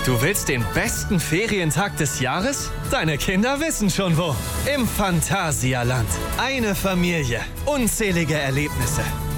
Du willst den besten Ferientag des Jahres? Deine Kinder wissen schon wo. Im Phantasialand. Eine Familie, unzählige Erlebnisse.